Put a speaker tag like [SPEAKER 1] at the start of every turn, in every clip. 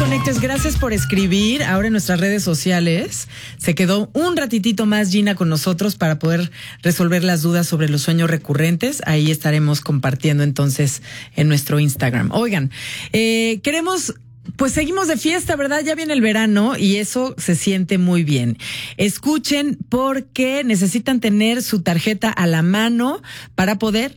[SPEAKER 1] Connectors, gracias por escribir. Ahora en nuestras redes sociales se quedó un ratitito más Gina con nosotros para poder resolver las dudas sobre los sueños recurrentes. Ahí estaremos compartiendo entonces en nuestro Instagram. Oigan, pues seguimos de fiesta, ¿verdad? Ya viene el verano y eso se siente muy bien. Escuchen, porque necesitan tener su tarjeta a la mano para poder...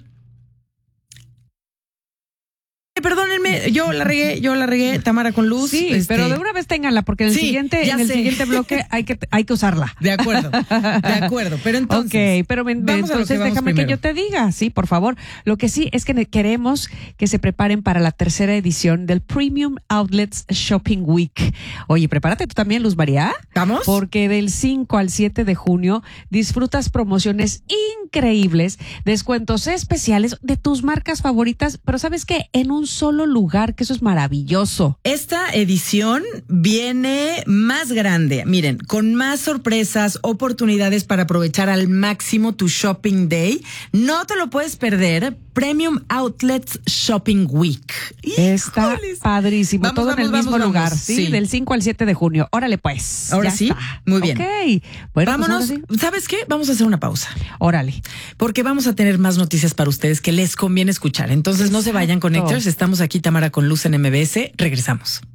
[SPEAKER 1] Perdónenme, yo la regué, Tamara con Luz.
[SPEAKER 2] Sí, pero de una vez ténganla, porque en el siguiente bloque hay que usarla.
[SPEAKER 1] De acuerdo. Pero entonces.
[SPEAKER 2] Ok, pero entonces déjame primero que yo te diga, sí, por favor. Lo que sí es que queremos que se preparen para la tercera edición del Premium Outlets Shopping Week. Oye, prepárate tú también, Luz María.
[SPEAKER 1] ¿Vamos?
[SPEAKER 2] Porque del 5 al 7 de junio disfrutas promociones increíbles, descuentos especiales de tus marcas favoritas, pero ¿sabes qué? En un solo lugar, que eso es maravilloso.
[SPEAKER 1] Esta edición viene más grande, miren, con más sorpresas, oportunidades para aprovechar al máximo tu shopping day. No te lo puedes perder. Premium Outlets Shopping Week.
[SPEAKER 2] Está padrísimo. Todo en el mismo lugar, ¿sí?
[SPEAKER 1] Sí.
[SPEAKER 2] Del 5 al 7 de junio. Órale, pues.
[SPEAKER 1] Ahora
[SPEAKER 2] ya
[SPEAKER 1] sí.
[SPEAKER 2] Está.
[SPEAKER 1] Muy bien.
[SPEAKER 2] Ok. Bueno,
[SPEAKER 1] vámonos.
[SPEAKER 2] Pues sí.
[SPEAKER 1] ¿Sabes qué? Vamos a hacer una pausa.
[SPEAKER 2] Órale.
[SPEAKER 1] Porque vamos a tener más noticias para ustedes que les conviene escuchar. Entonces no se vayan, Connectors. Estamos aquí, Tamara con Luz en MBS. Regresamos.